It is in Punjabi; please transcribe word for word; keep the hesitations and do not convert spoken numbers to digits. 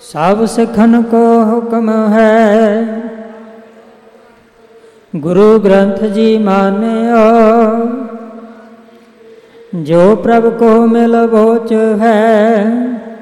सब सिखन को हुक्म है, गुरु ग्रंथ जी मान्यो। जो प्रभु को मिल बोच है,